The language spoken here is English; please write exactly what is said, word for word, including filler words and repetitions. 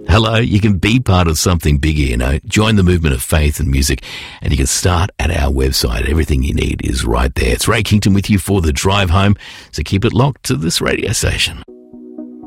Hello, you can be part of something bigger, you know. Join the movement of faith and music, and you can start at our website. Everything you need is right there. It's Ray Kington with you for the drive home, so keep it locked to this radio station.